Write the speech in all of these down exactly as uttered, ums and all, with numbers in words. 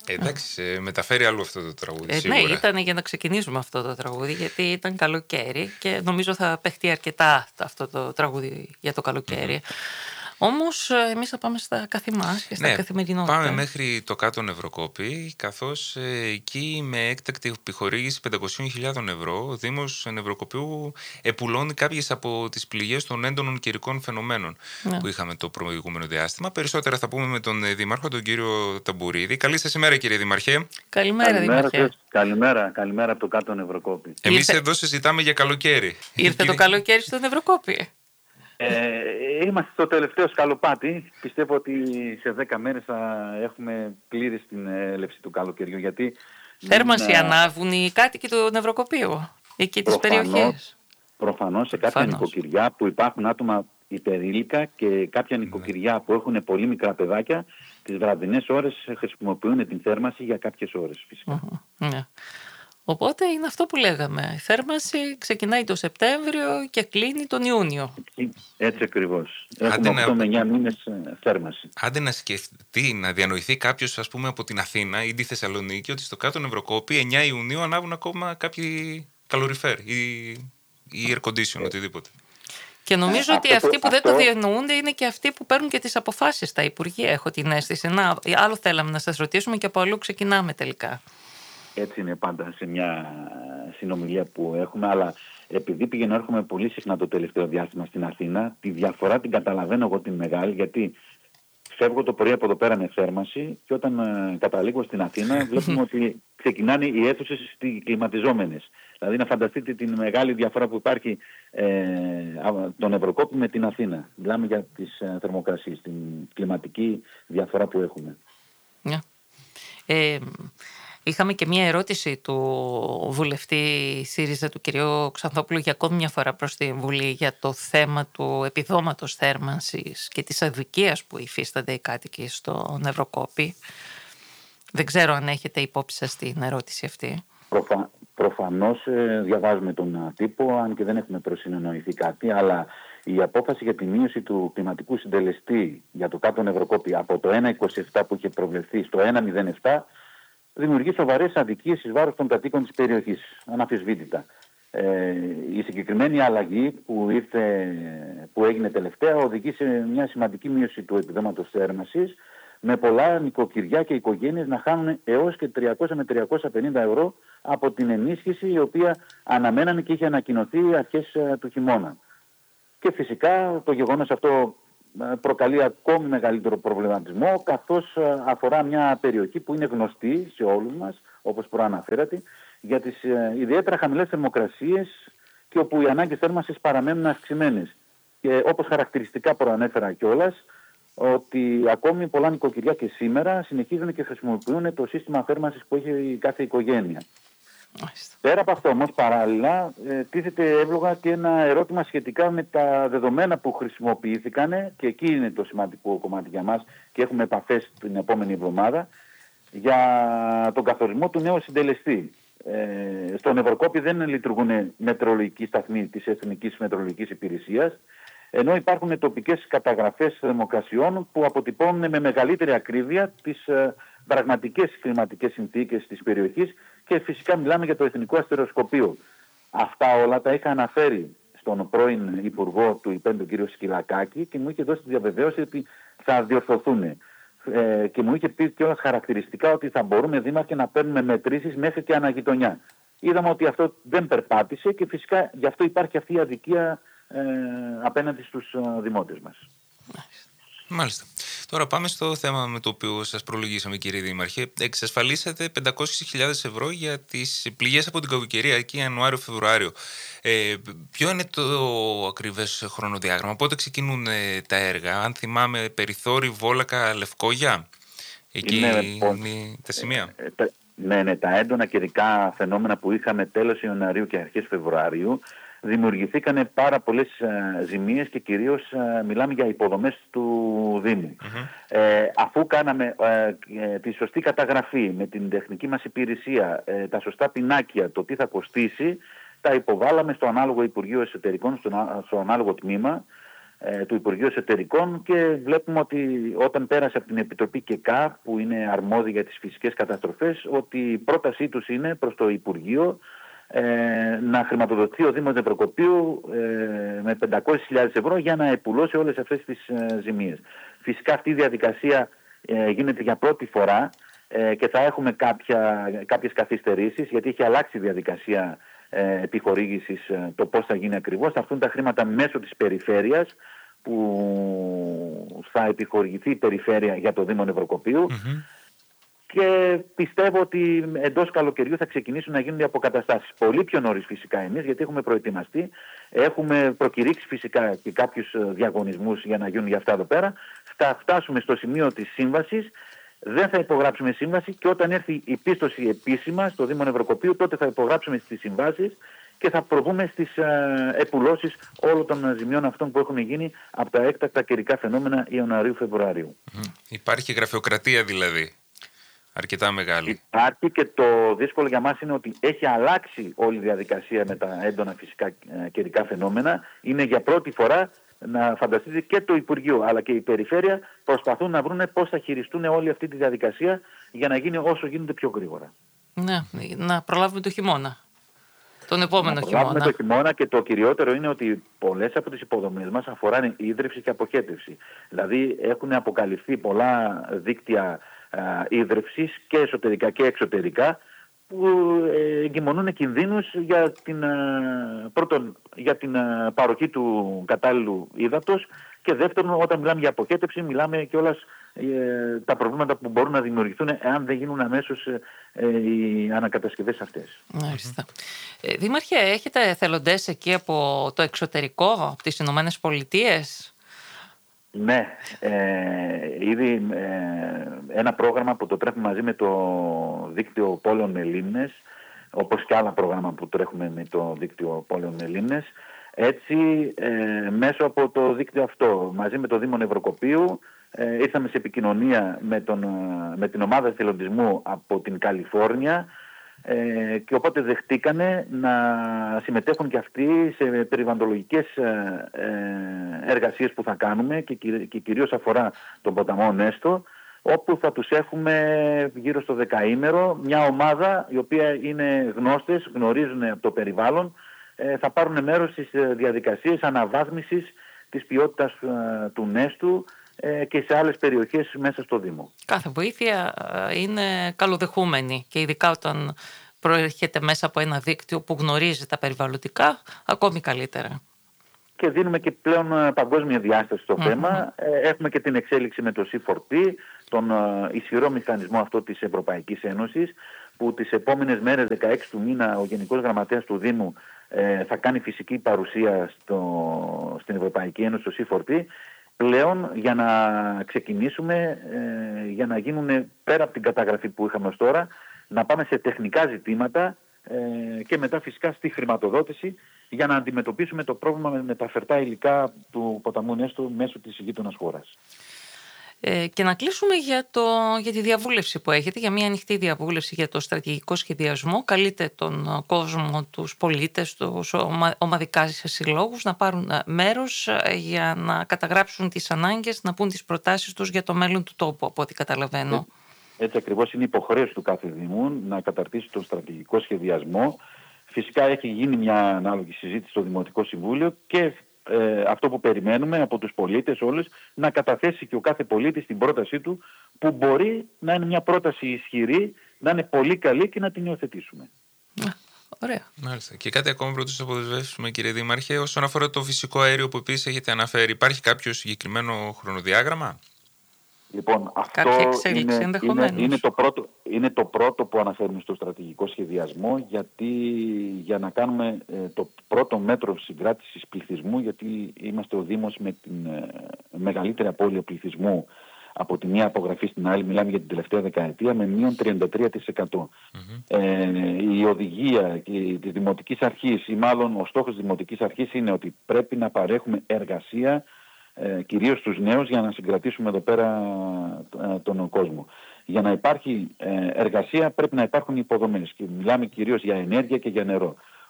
Εντάξει, ε, μεταφέρει άλλο αυτό το τραγούδι, Ε, σίγουρα. ναι, ήταν για να ξεκινήσουμε αυτό το τραγούδι, γιατί ήταν καλοκαίρι και νομίζω θα παιχτεί αρκετά αυτό το τραγούδι για το καλοκαίρι. Mm-hmm. Όμως εμείς θα πάμε στα καθημάς και στα ναι, καθημερινότητα. Πάμε μέχρι το κάτω Νευροκόπη, καθώς ε, εκεί με έκτακτη επιχορήγηση πεντακόσιες χιλιάδες ευρώ ο Δήμος Νευροκοπίου επουλώνει κάποιες από τις πληγές των έντονων καιρικών φαινομένων ναι. που είχαμε το προηγούμενο διάστημα. Περισσότερα θα πούμε με τον Δήμαρχο, τον κύριο Ταμπουρίδη. Καλή σας ημέρα, κύριε Δημαρχέ. Καλημέρα, καλημέρα Δημαρχέ. Καλημέρα, καλημέρα από το κάτω Νευροκόπη. Εμείς Ήρθε... εδώ συζητάμε για καλοκαίρι. Ήρθε το καλοκαίρι στο Νευροκόπη. Ε, είμαστε στο τελευταίο σκαλοπάτι. Πιστεύω ότι σε δέκα μέρες θα έχουμε πλήρη την έλευση του καλοκαιριού. Γιατί θέρμανση είναι... ανάβουν οι κάτοικοι του Νευροκοπίου, εκεί τις περιοχές. Προφανώς σε κάποια νοικοκυριά που υπάρχουν άτομα υπερήλικα και κάποια νοικοκυριά που έχουν πολύ μικρά παιδάκια, τις βραδινές ώρες χρησιμοποιούν την θέρμανση για κάποιες ώρες φυσικά. Uh-huh. Yeah. Οπότε είναι αυτό που λέγαμε. Η θέρμανση ξεκινάει το Σεπτέμβριο και κλείνει τον Ιούνιο. Έτσι ακριβώς. Έχουμε οκτώ με εννιά μήνες θέρμανση. Άντε να σκεφτεί, να διανοηθεί κάποιος, ας πούμε, από την Αθήνα ή τη Θεσσαλονίκη, ότι στο κάτω Νευροκόπη εννιά Ιουνίου ανάβουν ακόμα κάποιοι καλοριφέρ ή, ή air condition, ε. οτιδήποτε. Και νομίζω ε, ότι αυτοί που, που δεν αυτό... το διανοούνται είναι και αυτοί που παίρνουν και τις αποφάσεις στα Υπουργεία, έχω την αίσθηση. Να, άλλο θέλαμε να σας ρωτήσουμε και από αλλού ξεκινάμε τελικά. Έτσι είναι πάντα σε μια συνομιλία που έχουμε, αλλά επειδή πηγαίνω έρχομαι πολύ συχνά το τελευταίο διάστημα στην Αθήνα, τη διαφορά την καταλαβαίνω εγώ την μεγάλη, γιατί φεύγω το πρωί από εδώ πέρα με θέρμανση και όταν ε, καταλήγω στην Αθήνα βλέπουμε ότι ξεκινάνε οι αίθουσες κλιματιζόμενες. Δηλαδή να φανταστείτε την μεγάλη διαφορά που υπάρχει ε, τον Ευρωκόπη με την Αθήνα. Μιλάμε για τις ε, θερμοκρασίες, την κλιματική διαφορά που έχουμε. Yeah. Ε, είχαμε και μία ερώτηση του βουλευτή ΣΥΡΙΖΑ, του κ. Ξανθόπουλου, για ακόμη μια φορά προς την Βουλή για το θέμα του επιδόματος θέρμανσης και της αδικίας που υφίστανται οι κάτοικοι στον Ευρωκόπη. Δεν ξέρω αν έχετε υπόψη σας την ερώτηση αυτή. Προφα... Προφανώς ε, διαβάζουμε τον τύπο, αν και δεν έχουμε προσυνεννοηθεί κάτι, αλλά η απόφαση για τη μείωση του κλιματικού συντελεστή για το κάτω Ευρωκόπη από το ένα κόμμα είκοσι επτά που είχε προβλεφθεί στο ένα κόμμα μηδέν επτά δημιουργεί σοβαρές αδικίες εις βάρος των κατοίκων της περιοχής, αναμφισβήτητα. Ε, η συγκεκριμένη αλλαγή που, ήρθε, που έγινε τελευταία οδηγεί σε μια σημαντική μείωση του επιδόματος θέρμανσης, με πολλά νοικοκυριά και οικογένειες να χάνουν έως και τριακόσια με τριακόσια πενήντα ευρώ από την ενίσχυση η οποία αναμένανε και είχε ανακοινωθεί αρχές του χειμώνα. Και φυσικά το γεγονός αυτό προκαλεί ακόμη μεγαλύτερο προβληματισμό, καθώς αφορά μια περιοχή που είναι γνωστή σε όλους μας, όπως προαναφέρατε, για τις ιδιαίτερα χαμηλές θερμοκρασίες και όπου οι ανάγκες θέρμανσης παραμένουν αυξημένες. Και όπως χαρακτηριστικά προανέφερα κιόλας, ότι ακόμη πολλά νοικοκυριά και σήμερα συνεχίζουν και χρησιμοποιούν το σύστημα θέρμανσης που έχει κάθε οικογένεια. Μάλιστα. Πέρα από αυτό όμως παράλληλα ε, τίθεται εύλογα και ένα ερώτημα σχετικά με τα δεδομένα που χρησιμοποιήθηκαν, και εκεί είναι το σημαντικό κομμάτι για μας και έχουμε επαφές την επόμενη εβδομάδα για τον καθορισμό του νέου συντελεστή. Ε, στον Ευρωκόπη δεν λειτουργούν μετεωρολογικοί σταθμοί της Εθνικής Μετεωρολογικής Υπηρεσίας, ενώ υπάρχουν τοπικές καταγραφές θερμοκρασιών που αποτυπώνουν με μεγαλύτερη ακρίβεια τις ε, πραγματικές κλιματικές συνθήκες της περιοχής, και φυσικά μιλάμε για το Εθνικό Αστεροσκοπείο. Αυτά όλα τα είχα αναφέρει στον πρώην Υπουργό του ΙΠΕΝ, τον κύριο Σκυλακάκη, και μου είχε δώσει τη διαβεβαίωση ότι θα διορθωθούν. Ε, και μου είχε πει κιόλας χαρακτηριστικά ότι θα μπορούμε, δήμαρχε, να παίρνουμε μετρήσεις μέχρι και αναγειτονιά. Είδαμε ότι αυτό δεν περπάτησε και φυσικά γι' αυτό υπάρχει αυτή η αδικία ε, απέναντι στους ε, δημότες μας. Μάλιστα. Τώρα πάμε στο θέμα με το οποίο σας προλογίσαμε, κύριε Δήμαρχε. Εξασφαλίσατε πεντακόσιες χιλιάδες ευρώ για τις πληγές από την κακοκαιρία εκεί Ιανουάριο-Φεβρουάριο. Ε, ποιο είναι το ακριβές χρονοδιάγραμμα, πότε ξεκινούν ε, τα έργα? Αν θυμάμαι, Περιθώρι, Βόλακα, Λευκόγια, εκεί είναι, είναι τα σημεία. Ε, ε, ναι, ναι, τα έντονα καιρικά φαινόμενα που είχαμε τέλος Ιανουαρίου και αρχές Φεβρουαρίου, δημιουργηθήκαν πάρα πολλές uh, ζημίες και κυρίως uh, μιλάμε για υποδομές του Δήμου. Mm-hmm. Ε, αφού κάναμε uh, ε, τη σωστή καταγραφή με την τεχνική μας υπηρεσία, ε, τα σωστά πινάκια, το τι θα κοστίσει, τα υποβάλαμε στο ανάλογο Υπουργείο Εσωτερικών, στο, στο ανάλογο τμήμα, του Υπουργείου Εσωτερικών, και βλέπουμε ότι όταν πέρασε από την Επιτροπή ΚΕΚΑ, που είναι αρμόδια για τις φυσικές καταστροφές, ότι η πρότασή τους είναι προς το Υπουργείο ε, να χρηματοδοτηθεί ο Δήμος Νευροκοπίου ε, με πεντακόσιες χιλιάδες ευρώ για να επουλώσει όλες αυτές τις ε, ζημίες. Φυσικά αυτή η διαδικασία ε, γίνεται για πρώτη φορά ε, και θα έχουμε κάποια, κάποιες καθυστερήσεις, γιατί έχει αλλάξει η διαδικασία ε, επιχορήγησης, ε, το πώς θα γίνει ακριβώς. Θα έρθουν τα χρήματα μέσω της περιφέρειας, που θα επιχορηγηθεί η περιφέρεια για το Δήμο Νευροκοπίου. Mm-hmm. Και πιστεύω ότι εντός καλοκαιριού θα ξεκινήσουν να γίνουν οι αποκαταστάσεις. Πολύ πιο νωρίς φυσικά εμείς, γιατί έχουμε προετοιμαστεί. Έχουμε προκηρύξει φυσικά και κάποιους διαγωνισμούς για να γίνουν για αυτά εδώ πέρα. Θα φτάσουμε στο σημείο της σύμβασης. Δεν θα υπογράψουμε σύμβαση, και όταν έρθει η πίστοση επίσημα στο Δήμο Νευροκοπίου, τότε θα υπογράψουμε στις συμβάσεις και θα προβούμε στις ε, επουλώσεις όλων των ζημιών αυτών που έχουν γίνει από τα έκτακτα καιρικά φαινόμενα Ιανουαρίου-Φεβρουαρίου. Mm. Υπάρχει γραφειοκρατία δηλαδή, αρκετά μεγάλη. Υπάρχει, και το δύσκολο για μας είναι ότι έχει αλλάξει όλη η διαδικασία με τα έντονα φυσικά ε, καιρικά φαινόμενα. Είναι για πρώτη φορά, να φανταστείτε, και το Υπουργείο αλλά και η Περιφέρεια προσπαθούν να βρουν πώς θα χειριστούν όλη αυτή τη διαδικασία για να γίνει όσο γίνεται πιο γρήγορα. Ναι, να προλάβουμε το χειμώνα. Τον επόμενο να χειμώνα. το χειμώνα, και το κυριότερο είναι ότι πολλές από τις υποδομές μας αφοράνε ίδρυυση και αποχέτευση. Δηλαδή έχουν αποκαλυφθεί πολλά δίκτυα α, ίδρυυσης και εσωτερικά και εξωτερικά, που ε, εγκυμονούν κινδύνους για την, α, πρώτον, για την α, παροχή του κατάλληλου ύδατος, και δεύτερον, όταν μιλάμε για αποχέτευση, μιλάμε κιόλας ε, τα προβλήματα που μπορούν να δημιουργηθούν εάν δεν γίνουν αμέσως ε, οι ανακατασκευές αυτές. Μάλιστα. Ε, Δήμαρχε, έχετε εθελοντές εκεί από το εξωτερικό, από τις Ηνωμένες Πολιτείες? Ναι, ε, ήδη ε, ένα πρόγραμμα που το τρέχουμε μαζί με το δίκτυο Πόλεων με Λίμνες, όπως και άλλα πρόγραμμα που τρέχουμε με το δίκτυο Πόλεων με Λίμνες. Έτσι, ε, μέσω από το δίκτυο αυτό, μαζί με το Δήμο Νευροκοπίου, ε, ήρθαμε σε επικοινωνία με, τον, με την ομάδα εθελοντισμού από την Καλιφόρνια, ε, και οπότε δεχτήκανε να συμμετέχουν και αυτοί σε περιβαλλοντολογικές ε, εργασίες που θα κάνουμε, και, και κυρίως αφορά τον ποταμό Νέστο, όπου θα τους έχουμε γύρω στο δεκαήμερο, μια ομάδα η οποία είναι γνώστες, γνωρίζουν από το περιβάλλον, θα πάρουν μέρος στις διαδικασίες αναβάθμισης της ποιότητας του Νέστου και σε άλλες περιοχές μέσα στο Δήμο. Κάθε βοήθεια είναι καλοδεχούμενη, και ειδικά όταν προέρχεται μέσα από ένα δίκτυο που γνωρίζει τα περιβαλλοντικά, ακόμη καλύτερα. Και δίνουμε και πλέον παγκόσμια διάσταση στο mm-hmm. θέμα. Έχουμε και την εξέλιξη με το σι φορ τι, τον ισχυρό μηχανισμό αυτό της Ευρωπαϊκής Ένωσης, που τις επόμενες μέρες, δεκαέξι του μήνα, ο Γενικός Γραμματέας του Δήμου θα κάνει φυσική παρουσία στο, στην Ευρωπαϊκή Ένωση, στο σι φορ τι, πλέον για να ξεκινήσουμε, ε, για να γίνουν πέρα από την καταγραφή που είχαμε ως τώρα, να πάμε σε τεχνικά ζητήματα ε, και μετά φυσικά στη χρηματοδότηση, για να αντιμετωπίσουμε το πρόβλημα με τα φερτά υλικά του ποταμού Νέστου μέσω της γείτονας χώρας. Ε, και να κλείσουμε για, το, για τη διαβούλευση που έχετε, για μια ανοιχτή διαβούλευση για το στρατηγικό σχεδιασμό. Καλείτε τον κόσμο, τους πολίτες, τους ομα, ομαδικά συλλόγους να πάρουν μέρος για να καταγράψουν τις ανάγκες, να πούν τις προτάσεις τους για το μέλλον του τόπου, από ό,τι καταλαβαίνω. Έτσι, έτσι ακριβώς είναι υποχρέωση του κάθε Δήμου να καταρτήσει τον στρατηγικό σχεδιασμό. Φυσικά έχει γίνει μια ανάλογη συζήτηση στο Δημοτικό Συμβούλιο, και Ε, αυτό που περιμένουμε από τους πολίτες όλους, να καταθέσει και ο κάθε πολίτης την πρότασή του, που μπορεί να είναι μια πρόταση ισχυρή, να είναι πολύ καλή και να την υιοθετήσουμε. Ωραία. Μάλιστα. Και κάτι ακόμα πρώτα να αποδεσμεύσουμε, κύριε Δήμαρχε, όσον αφορά το φυσικό αέριο που επίσης έχετε αναφέρει, υπάρχει κάποιο συγκεκριμένο χρονοδιάγραμμα? Λοιπόν, αυτό είναι, είναι, είναι, το πρώτο, είναι το πρώτο που αναφέρουμε στο στρατηγικό σχεδιασμό, γιατί για να κάνουμε ε, το πρώτο μέτρο συγκράτησης πληθυσμού, γιατί είμαστε ο Δήμος με την ε, μεγαλύτερη απώλεια πληθυσμού από τη μία απογραφή στην άλλη, μιλάμε για την τελευταία δεκαετία, με μείον τριάντα τρία τοις εκατό. Mm-hmm. Ε, η οδηγία της Δημοτικής Αρχής, ή μάλλον ο στόχος της Δημοτικής Αρχής, είναι ότι πρέπει να παρέχουμε εργασία, Ε, κυρίως στους νέους, για να συγκρατήσουμε εδώ πέρα ε, τον κόσμο. Για να υπάρχει ε, εργασία πρέπει να υπάρχουν υποδομές, και μιλάμε κυρίως για ενέργεια και για νερό.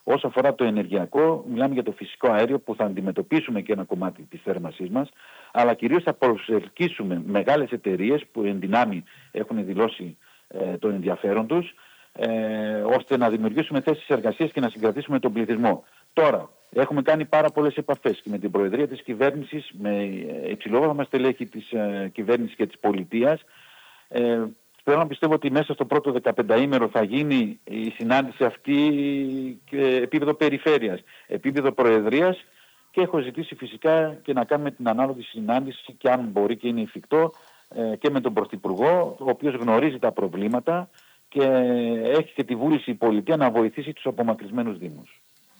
Όσο αφορά το ενεργειακό, μιλάμε για το φυσικό αέριο που θα αντιμετωπίσουμε και ένα κομμάτι της θέρμανσής μας, αλλά κυρίως θα προσελκύσουμε μεγάλες εταιρείες που εν δυνάμει έχουν δηλώσει ε, το ενδιαφέρον τους, ε, ώστε να δημιουργήσουμε θέσεις εργασίας και να συγκρατήσουμε τον πληθυσμό. Τώρα, έχουμε κάνει πάρα πολλές επαφές και με την Προεδρία της Κυβέρνησης, με υψηλόβαθμα στελέχη της ε, Κυβέρνησης και της Πολιτείας. Ε, Θέλω να πιστεύω ότι μέσα στο πρώτο δεκαπενταήμερο θα γίνει η συνάντηση αυτή επίπεδο περιφέρειας, επίπεδο προεδρίας, και έχω ζητήσει φυσικά και να κάνουμε την ανάλογη συνάντηση, και αν μπορεί και είναι εφικτό, και με τον Πρωθυπουργό, ο οποίος γνωρίζει τα προβλήματα και έχει και τη βούληση η πολιτεία να βοηθήσει τους απομακρυσμένους δήμους.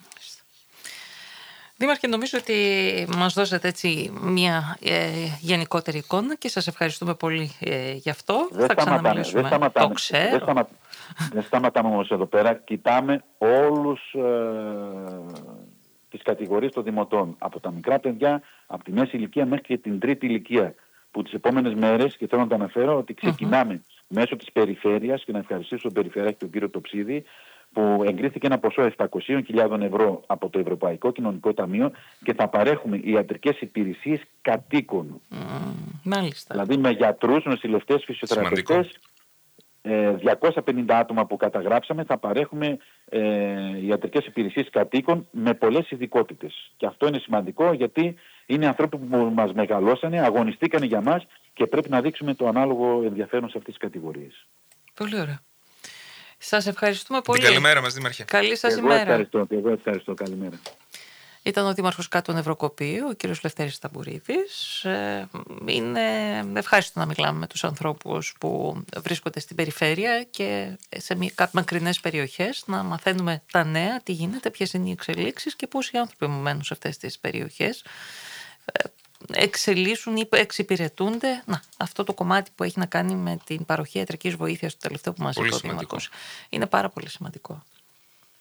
Δήμαρχε, νομίζω ότι μας δώσατε έτσι μια ε, γενικότερη εικόνα και σας ευχαριστούμε πολύ ε, γι' αυτό. Δεν θα ξαναμιλήσουμε. Δεν σταματάμε, το ξέρω. Δεν σταμα, δεν σταματάμε όμως εδώ πέρα. Κοιτάμε όλους ε, τις κατηγορίες των δημοτών. Από τα μικρά παιδιά, από τη μέση ηλικία μέχρι και την τρίτη ηλικία. Που τις επόμενες μέρες, και θέλω να το αναφέρω, ότι ξεκινάμε mm-hmm. μέσω της περιφέρειας, και να ευχαριστήσω τον Περιφερειάρχη, τον κύριο Τοψίδη, που εγκρίθηκε ένα ποσό επτακόσιες χιλιάδες ευρώ από το Ευρωπαϊκό Κοινωνικό Ταμείο, και θα παρέχουμε ιατρικές υπηρεσίες κατοίκων. Mm, μάλιστα. Δηλαδή με γιατρούς, νοσηλευτές, φυσιοθεραπευτές, ε, διακόσια πενήντα άτομα που καταγράψαμε, θα παρέχουμε ε, ιατρικές υπηρεσίες κατοίκων με πολλές ειδικότητες. Και αυτό είναι σημαντικό, γιατί είναι άνθρωποι που μας μεγαλώσανε, αγωνιστήκανε για μας, και πρέπει να δείξουμε το ανάλογο ενδιαφέρον σε αυτές τις κατηγορίες. Πολύ ωραία. Σας ευχαριστούμε πολύ. Την καλημέρα μας, Δήμαρχε. Καλή σας εγώ ημέρα. Ευχαριστώ, εγώ ευχαριστώ. Καλημέρα. Ήταν ο Δήμαρχος Κάτω Νευροκοπείου, ο κύριος Λευτέρης Ταμπουρίδης. Είναι ευχάριστο να μιλάμε με τους ανθρώπους που βρίσκονται στην περιφέρεια και σε μακρινές περιοχές, να μαθαίνουμε τα νέα, τι γίνεται, ποιες είναι οι εξελίξεις και πώς οι άνθρωποι που μένουν σε αυτές τις περιοχές εξελίσσουν ή εξυπηρετούνται. Να, αυτό το κομμάτι που έχει να κάνει με την παροχή ιατρικής βοήθειας, το τελευταίο που μας είπε ο Δήμαρχος, είναι πάρα πολύ σημαντικό.